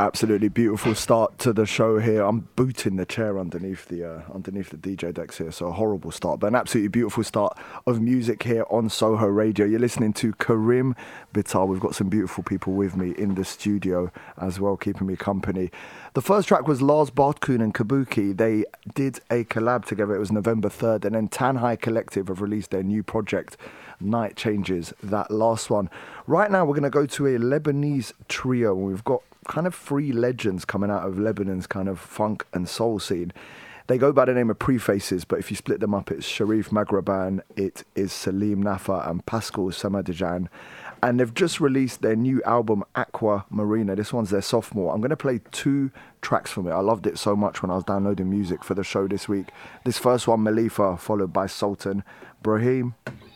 Absolutely beautiful start to the show here. I'm booting the chair underneath the DJ decks here, so a horrible start, but an absolutely beautiful start of music here on Soho Radio. You're listening to Karim Bittar. We've got some beautiful people with me in the studio as well, keeping me company. The first track was Lars Bartkun and Kabuki. They did a collab together. It was November 3rd, and then Tanhai Collective have released their new project, Night Changes, that last one. Right now, we're going to go to a Lebanese trio. We've got kind of three legends coming out of Lebanon's kind of funk and soul scene. They go by the name of Prefaces, but if you split them up, it's Sharif Maghraban, it is Salim Nafa and Pascal Samadijan. And they've just released their new album, Aqua Marina. This one's their sophomore. I'm going to play two tracks from it. I loved it so much when I was downloading music for the show this week. This first one, Malifa, followed by Sultan Brahim.